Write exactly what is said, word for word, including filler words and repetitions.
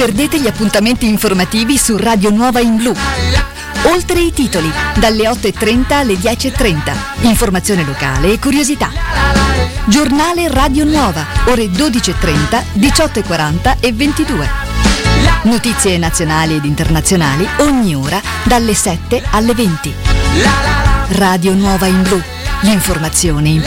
perdete gli appuntamenti informativi su Radio Nuova in Blu. Oltre i titoli, dalle otto e trenta alle dieci e trenta. Informazione locale e curiosità. Giornale Radio Nuova, ore dodici e trenta, diciotto e quaranta e ventidue. Notizie nazionali ed internazionali ogni ora dalle sette alle venti. Radio Nuova in Blu. L'informazione in